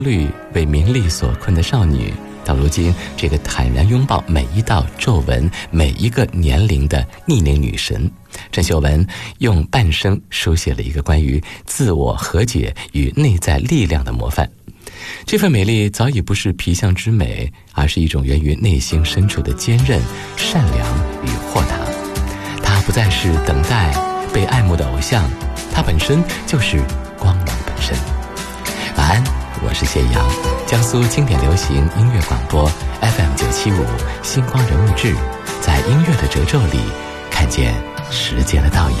虑为名利所困的少女，到如今这个坦然拥抱每一道皱纹、每一个年龄的逆龄女神，郑秀文用半生书写了一个关于自我和解与内在力量的模范。这份美丽早已不是皮相之美，而是一种源于内心深处的坚韧、善良与豁达。她不再是等待被爱慕的偶像，她本身就是光芒本身。晚安，我是谢阳，江苏经典流行音乐广播 FM975 星光人物志，在音乐的褶皱里看见时间的倒影。